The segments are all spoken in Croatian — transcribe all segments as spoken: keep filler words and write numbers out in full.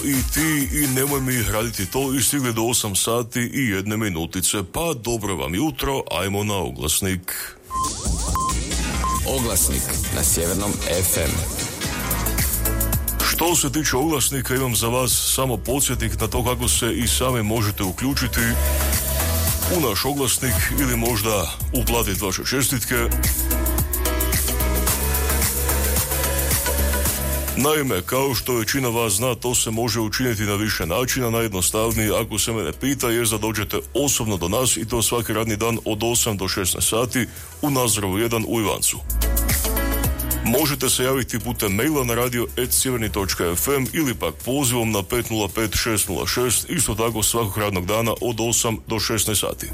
i ti i nemoj mi raditi to i stigli do osam sati i jedne minutice. Pa dobro vam jutro, ajmo na oglasnik. Oglasnik na Sjevernom ef em. Što se tiče oglasnika, imam za vas samo podsjetnik na to kako se i sami možete uključiti u naš oglasnik ili možda uplatiti vaše čestitke. Naime, kao što većina vas zna, to se može učiniti na više načina. Najjednostavniji, ako se mene pita, je da dođete osobno do nas i to svaki radni dan od osam do šesnaest sati u Nazorovu jedan u Ivancu. Možete se javiti putem maila na radio at sjeverni točka ef em ili pak pozivom na pet nula pet šest nula šest, isto tako svakog radnog dana od osam do šesnaest sati.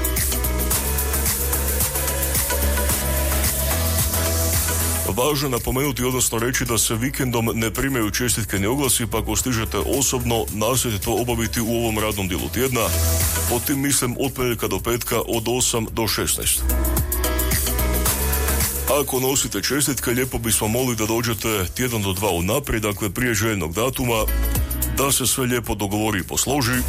Važno je napomenuti, odnosno reći da se vikendom ne primaju čestitke ni oglasi, pa ako stižete osobno, nastojte to obaviti u ovom radnom dijelu tjedna. Pod tim mislim od ponedjeljka do petka od osam do šesnaest. Ako nosite čestitke, lijepo bismo molili da dođete tjedan do dva unaprijed, dakle prije željenog datuma, da se sve lijepo dogovori i posloži.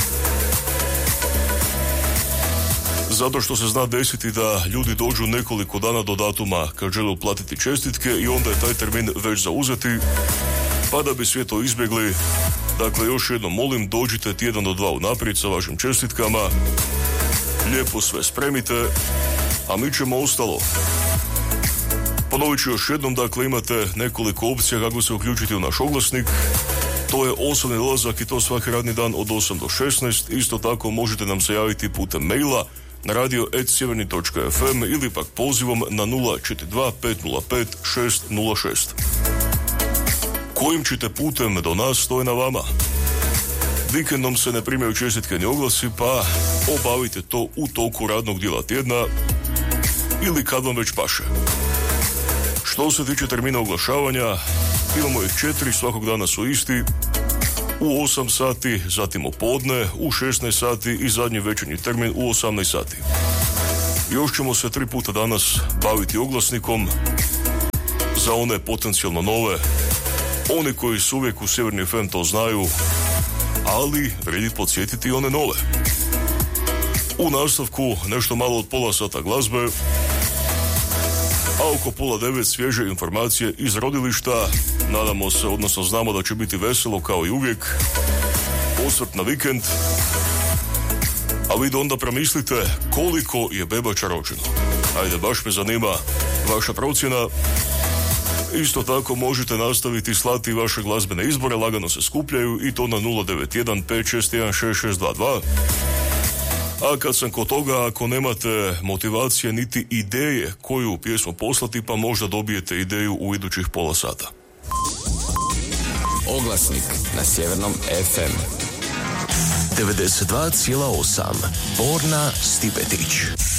Zato što se zna desiti da ljudi dođu nekoliko dana do datuma kad žele uplatiti čestitke i onda je taj termin već zauzeti. Pa da bi sve to izbjegli, dakle još jednom molim, dođite tjedan do dva unaprijed sa vašim čestitkama, lijepo sve spremite, a mi ćemo ostalo. Ponovit ću još jednom, dakle imate nekoliko opcija kako se uključiti u naš oglasnik. To je osobni dolazak i to svaki radni dan od osam do šesnaest. Isto tako možete nam se javiti putem maila na radio at sjeverni točka ef em ili pak pozivom na nula četiri dva pet nula pet šest nula šest. Kojim ćete putem do nas, to je na vama. Vikendom se ne primaju čestitke ni oglasi, pa obavite to u toku radnog dijela tjedna ili kad vam već paše. Što se tiče termina oglašavanja, imamo ih četiri, svakog dana su isti. U osam sati, zatim u podne, u šesnaest sati i zadnji večernji termin u osamnaest sati. Još ćemo se tri puta danas baviti oglasnikom za one potencijalno nove. Oni koji su uvijek u Sjeverni ef em to znaju, ali vrijedi podsjetiti i one nove. U nastavku nešto malo od pola sata glazbe, a oko pola devet svježe informacije iz rodilišta. Nadamo se, odnosno znamo da će biti veselo kao i uvijek. Osvrt na vikend. A vi da onda promislite koliko je bebača rođeno. Ajde, baš me zanima vaša procjena. Isto tako možete nastaviti slati vaše glazbene izbore, lagano se skupljaju i to na nula devet jedan pet šest jedan šest šest dva dva. A kad sam kod toga, ako nemate motivacije niti ideje koju pjesmu poslati, pa možda dobijete ideju u idućih pola sata. Oglasnik na Sjevernom ef em. devedeset dva zarez osam Borna Stipetić.